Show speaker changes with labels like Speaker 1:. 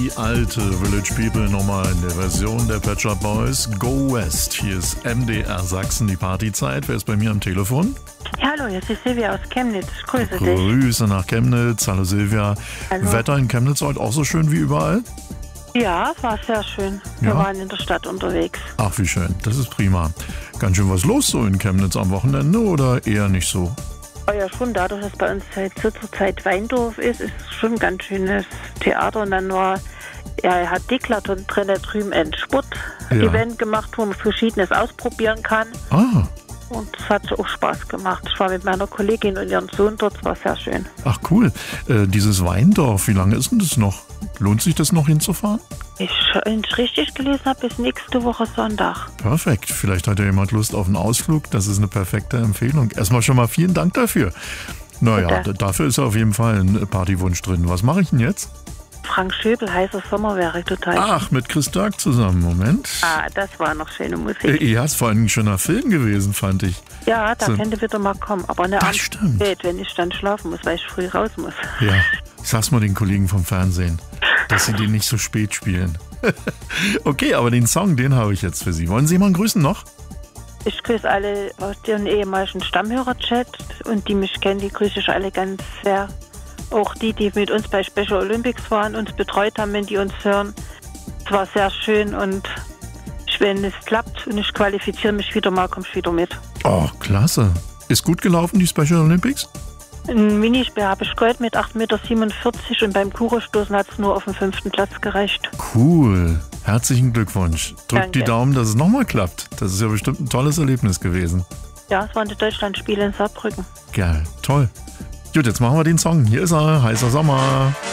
Speaker 1: Die alte Village People nochmal in der Version der Pet Shop Boys. Go West. Hier ist MDR Sachsen, die Partyzeit. Wer ist bei mir am Telefon?
Speaker 2: Ja, hallo, hier ist die Silvia aus Chemnitz. Ich grüße dich.
Speaker 1: Grüße nach Chemnitz. Hallo Silvia.
Speaker 2: Hallo.
Speaker 1: Wetter in Chemnitz heute auch so schön wie überall?
Speaker 2: Ja, war sehr schön. Wir
Speaker 1: Ja?
Speaker 2: waren in der Stadt unterwegs.
Speaker 1: Ach, wie schön. Das ist prima. Ganz schön was los so in Chemnitz am Wochenende oder eher nicht so?
Speaker 2: Oh ja, schon dadurch, dass bei uns zur Zeit Weindorf ist schon ein ganz schönes Theater. Und dann hat Decathlon drin drüben ein Sport-Event gemacht, wo man Verschiedenes ausprobieren kann.
Speaker 1: Ah,
Speaker 2: Und es hat auch Spaß gemacht. Ich war mit meiner Kollegin und ihrem Sohn dort, es war sehr schön.
Speaker 1: ach cool. Dieses Weindorf, wie lange ist denn das noch? Lohnt sich das noch hinzufahren?
Speaker 2: Wenn ich richtig gelesen habe, bis nächste Woche Sonntag.
Speaker 1: Perfekt. Vielleicht hat ja jemand Lust auf einen Ausflug. Das ist eine perfekte Empfehlung. Erstmal schon mal vielen Dank dafür. Naja,
Speaker 2: Bitte.
Speaker 1: dafür ist auf jeden Fall ein Partywunsch drin. Was mache ich denn jetzt?
Speaker 2: Frank Schöbel, heißer Sommer wäre total.
Speaker 1: Ach, mit Chris Dirk zusammen. Moment.
Speaker 2: Das war noch schöne Musik.
Speaker 1: Ja, ist vor allem ein schöner Film gewesen, fand ich.
Speaker 2: Ja, da
Speaker 1: So.
Speaker 2: könnte wieder mal kommen. Aber eine
Speaker 1: Das
Speaker 2: Abend
Speaker 1: stimmt.
Speaker 2: spät, wenn ich dann schlafen muss, weil ich früh raus muss.
Speaker 1: Ja, sag's mal den Kollegen vom Fernsehen, dass sie den nicht so spät spielen. Okay, aber den Song, den habe ich jetzt für Sie. Wollen Sie jemanden grüßen noch?
Speaker 2: Ich grüße alle aus dem ehemaligen Stammhörer-Chat und die mich kennen, die grüße ich alle ganz sehr. Auch die mit uns bei Special Olympics waren, uns betreut haben, wenn die uns hören. Es war sehr schön und wenn es klappt und ich qualifiziere mich wieder mal, komme ich wieder mit.
Speaker 1: Oh, klasse. Ist gut gelaufen, die Special Olympics?
Speaker 2: Ein Minispeer habe ich geholt mit 8,47 Meter und beim Kugelstoßen hat es nur auf den 5. Platz gereicht.
Speaker 1: Cool. Herzlichen Glückwunsch. Drückt
Speaker 2: Danke.
Speaker 1: die Daumen, dass es nochmal klappt. Das ist ja bestimmt ein tolles Erlebnis gewesen.
Speaker 2: Ja, es waren die Deutschlandspiele in Saarbrücken.
Speaker 1: Geil. Toll. Gut, jetzt machen wir den Song. Hier ist er. Heißer Sommer.